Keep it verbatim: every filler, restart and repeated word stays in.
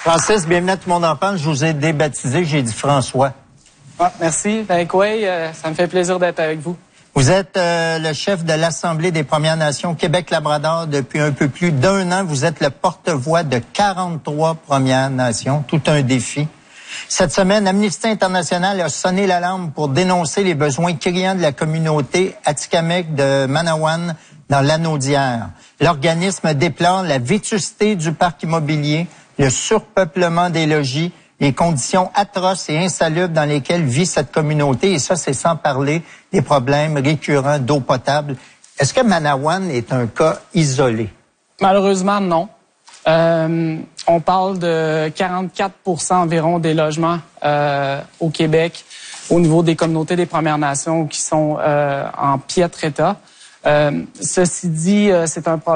Francis, bienvenue à Tout le monde en parle. Je vous ai débaptisé, j'ai dit François. Ah, merci. Ben, oui, euh, ça me fait plaisir d'être avec vous. Vous êtes euh, le chef de l'Assemblée des Premières Nations Québec-Labrador depuis un peu plus d'un an. Vous êtes le porte-voix de quarante-trois Premières Nations. Tout un défi. Cette semaine, Amnesty International a sonné l'alarme pour dénoncer les besoins criants de la communauté atikamekw de Manawan dans l'Anaudière. L'organisme déplore la vétusté du parc immobilier, le surpeuplement des logis, les conditions atroces et insalubres dans lesquelles vit cette communauté. Et ça, c'est sans parler des problèmes récurrents d'eau potable. Est-ce que Manawan est un cas isolé? Malheureusement, non. Euh, on parle de quarante-quatre pour cent environ des logements euh, au Québec au niveau des communautés des Premières Nations qui sont euh, en piètre état. Euh, ceci dit, euh, c'est un problème